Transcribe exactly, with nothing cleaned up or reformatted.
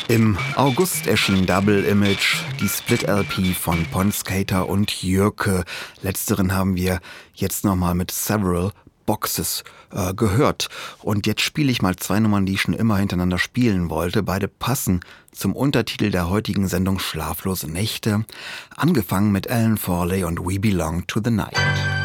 Im August erschien Double Image, die Split-L P von Ponskater und Jürke. Letzteren haben wir jetzt nochmal mit Several Boxes äh, gehört. Und jetzt spiele ich mal zwei Nummern, die ich schon immer hintereinander spielen wollte. Beide passen zum Untertitel der heutigen Sendung Schlaflose Nächte. Angefangen mit Alan Farley und We Belong to the Night.